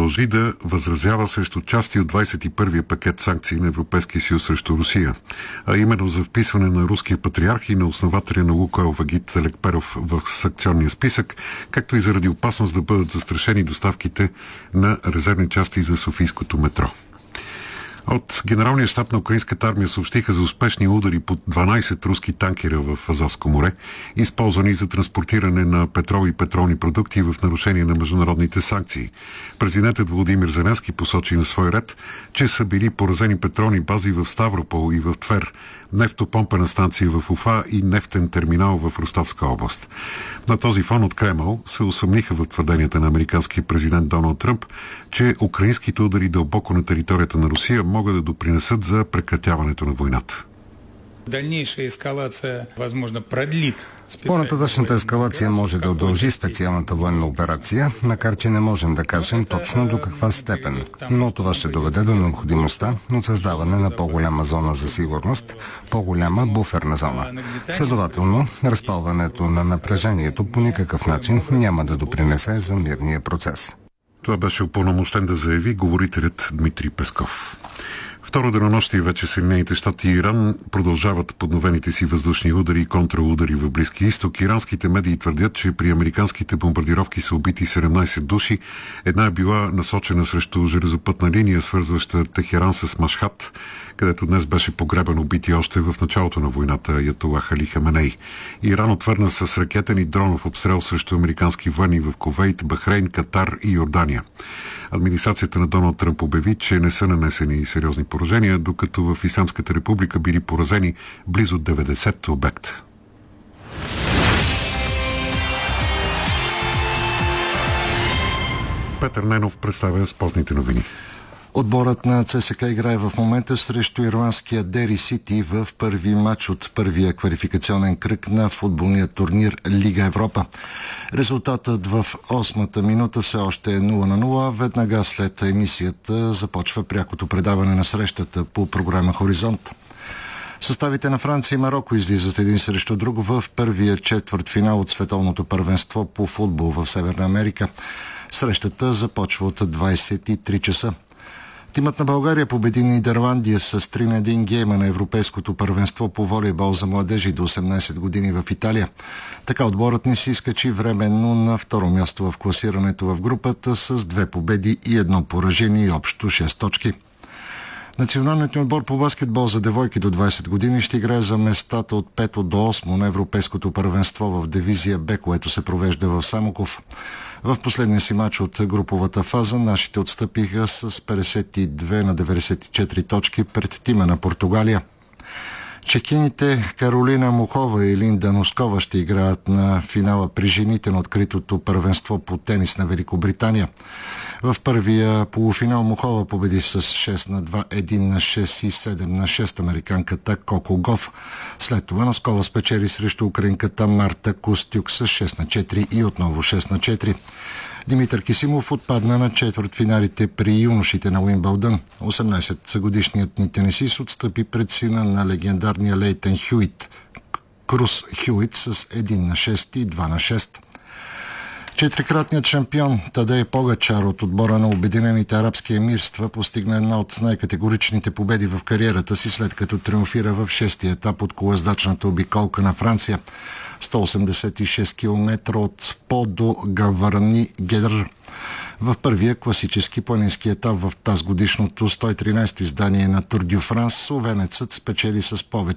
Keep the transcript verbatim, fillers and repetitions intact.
продължи да възразява срещу части от двадесет и първия пакет санкции на Европейския съюз срещу Русия, а именно за вписване на руския патриарх и на основателя на Лукойл Вагит Лекперов в санкционния списък, както и заради опасност да бъдат застрашени доставките на резервни части за софийското метро. От Генералния щаб на украинската армия съобщиха за успешни удари по дванадесет руски танкера в Азовско море, използвани за транспортиране на петрол и петролни продукти в нарушение на международните санкции. Президентът Володимир Зеленски посочи на свой ред, че са били поразени петролни бази в Ставропол и в Твер, нефтопомпена станция в Уфа и нефтен терминал в Ростовска област. На този фон от Кремъл се усъмниха в твърденията на американския президент Доналд Тръмп, че украинските удари дълбоко на територията на Русия могат да допринесат за прекратяването на войната. По-нататъчната ескалация може да удължи специалната военна операция, макар че не можем да кажем точно до каква степен. Но това ще доведе до необходимостта от създаване на по-голяма зона за сигурност, по-голяма буферна зона. Следователно, разпалването на напрежението по никакъв начин няма да допринесе за мирния процес. Това беше упълномощен да заяви говорителят Дмитрий Песков. Второ денонощие вече Съединените щати и Иран продължават подновените си въздушни удари и контраудари в Близкия изток. Иранските медии твърдят, че при американските бомбардировки са убити седемнадесет души. Една е била насочена срещу железопътна линия, свързваща Техеран с Машхад, където днес беше погребан убити още в началото на войната аятолах Али Хаменей. Иран отвърна с ракетен и дронов обстрел срещу американски военни в Кувейт, Бахрейн, Катар и Йордания. Администрацията на Доналд Тръмп обяви, че не са нанесени сериозни поражения, докато в Ислямската република били поразени близо деветдесет обекта. Петър Ненов представя спортните новини. Отборът на ЦСКА играе в момента срещу ирландския Дери Сити в първи матч от първия квалификационен кръг на футболния турнир Лига Европа. Резултатът в осмата минута все още е нула на нула. Веднага след емисията започва прякото предаване на срещата по програма Хоризонт. Съставите на Франция и Мароко излизат един срещу друг в първия четвъртфинал от световното първенство по футбол в Северна Америка. Срещата започва от двадесет и три часа. Тимът на България победи Нидерландия с три на един гейма на Европейското първенство по волейбол за младежи до осемнадесет години в Италия. Така отборът ни се изкачи временно на второ място в класирането в групата с две победи и едно поражение и общо шест точки. Националният ни отбор по баскетбол за девойки до двадесет години ще играе за местата от пето до осмо на Европейското първенство в дивизия Б, което се провежда в Самоков. В последния си матч от груповата фаза нашите отстъпиха с петдесет и две на деветдесет и четири точки пред тима на Португалия. Чекините Каролина Мухова и Линда Носкова ще играят на финала при жените на откритото първенство по тенис на Великобритания. В първия полуфинал Мухова победи с шест на два, един на шест и седем на шест американката Коко Гоф. След това Носкова спечели срещу украинката Марта Костюк с шест на четири и отново шест на четири. Димитър Кисимов отпадна на четвъртфиналите при юношите на Уимбълдън. осемнадесетгодишният ни тенисист отстъпи пред сина на легендарния Лейтън Хюит, Крус Хюит, с един на шест и два на шест. Четирикратният шампион Тадей Погачар от отбора на Обединените арабски емирства постигна една от най-категоричните победи в кариерата си, след като триумфира в шестия етап от колоездачната обиколка на Франция. сто осемдесет и шест километра от По до Гаварни Гедър. В първия класически планински етап в тазгодишното сто и тринадесето издание на Тур дю Франс словенецът спечели с повече